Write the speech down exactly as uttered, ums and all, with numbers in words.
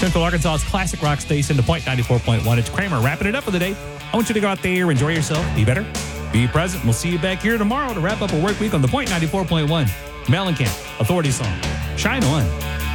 Central Arkansas's classic rock station, The Point ninety-four point one. It's Kramer wrapping it up for the day. I want you to go out there, enjoy yourself, be better, be present. We'll see you back here tomorrow to wrap up a work week on The Point ninety-four point one. Mellencamp, Authority Song. Shine on.